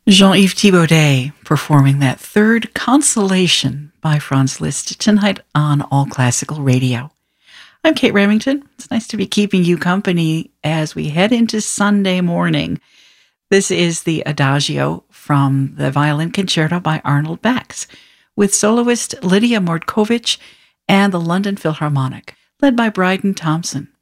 Jean-Yves Thibaudet performing that third Consolation by Franz Liszt tonight on All Classical Radio. I'm Kate Remington. It's nice to be keeping you company as we head into Sunday morning. This is the Adagio from the Violin Concerto by Arnold Bax with soloist Lydia Mordkovich and the London Philharmonic, led by Bryden Thompson.